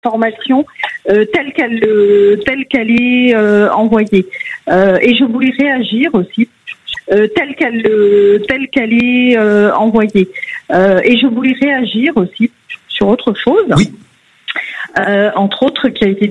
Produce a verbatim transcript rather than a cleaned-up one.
information euh, telle qu'elle euh, telle qu'elle est euh, envoyée. Euh, et je voulais réagir aussi euh, telle qu'elle euh, telle qu'elle est euh, envoyée. Euh, et je voulais réagir aussi sur autre chose. Oui. Euh, entre autres, qui a été